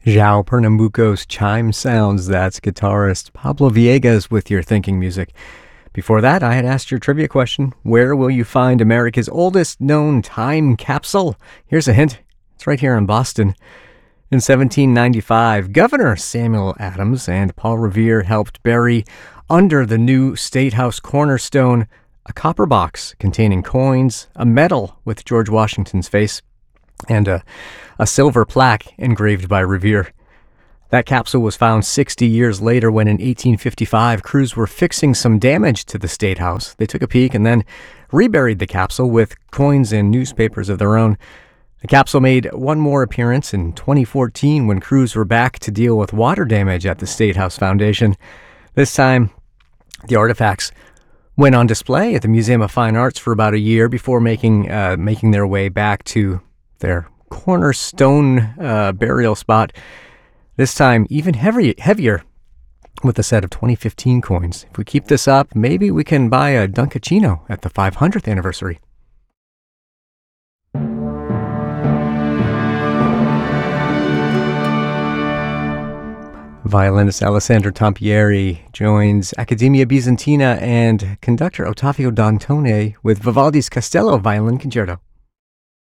João Pernambuco's Chime Sounds. That's guitarist Pablo Viegas with your thinking music. Before that, I had asked your trivia question, where will you find America's oldest known time capsule? Here's a hint. It's right here in Boston. In 1795, Governor Samuel Adams and Paul Revere helped bury under the new State House cornerstone a copper box containing coins, a medal with George Washington's face, and a silver plaque engraved by Revere. That capsule was found 60 years later when in 1855 crews were fixing some damage to the State House. They took a peek and then reburied the capsule with coins and newspapers of their own. The capsule made one more appearance in 2014 when crews were back to deal with water damage at the State House Foundation. This time, the artifacts went on display at the Museum of Fine Arts for about a year before making their way back to their cornerstone burial spot. This time, even heavier with a set of 2015 coins. If we keep this up, maybe we can buy a Dunkachino at the 500th anniversary. Violinist Alessandro Tampieri joins Accademia Bizantina and conductor Ottavio Dantone with Vivaldi's Castello Violin Concerto.